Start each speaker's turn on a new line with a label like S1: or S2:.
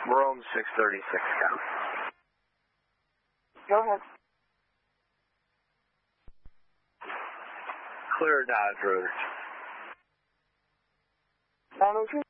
S1: Rome 636, Cap.
S2: Go ahead.
S1: Clear Dodge Road.
S2: 902.